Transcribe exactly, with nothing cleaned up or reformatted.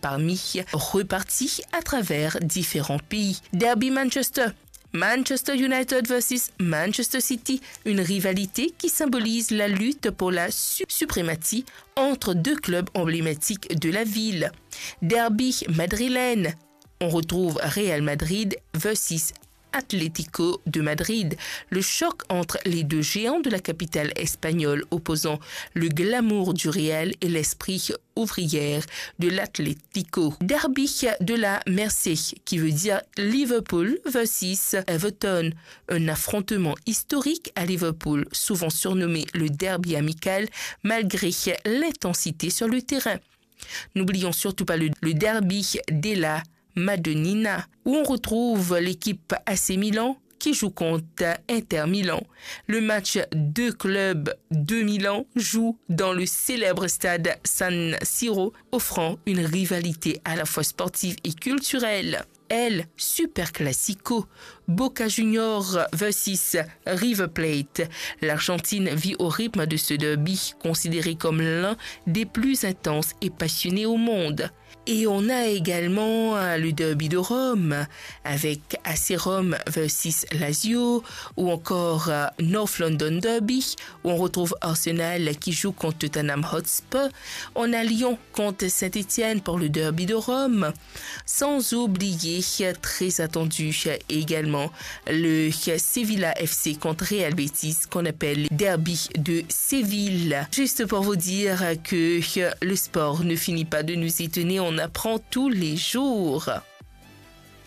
parmi repartis à travers différents pays. Derby Manchester. Manchester United versus Manchester City, une rivalité qui symbolise la lutte pour la su- suprématie entre deux clubs emblématiques de la ville. Derby madrilène, on retrouve Real Madrid versus Atlético de Madrid, le choc entre les deux géants de la capitale espagnole opposant le glamour du Real et l'esprit ouvrière de l'Atlético. Derby de la Mersey, qui veut dire Liverpool versus Everton, un affrontement historique à Liverpool, souvent surnommé le derby amical malgré l'intensité sur le terrain. N'oublions surtout pas le, le derby della Madonnina, où on retrouve l'équipe A C Milan qui joue contre Inter Milan. Le match deux clubs de Milan joue dans le célèbre stade San Siro, offrant une rivalité à la fois sportive et culturelle. El Super Classico, Boca Juniors versus River Plate. L'Argentine vit au rythme de ce derby, considéré comme l'un des plus intenses et passionnés au monde. Et on a également le derby de Rome avec A C Rome versus Lazio, ou encore North London Derby où on retrouve Arsenal qui joue contre Tottenham Hotspur. On a Lyon contre Saint-Étienne pour le derby de Rome. Sans oublier, très attendu également, le Sevilla F C contre Real Betis qu'on appelle derby de Séville. Juste pour vous dire que le sport ne finit pas de nous étonner, on apprend tous les jours.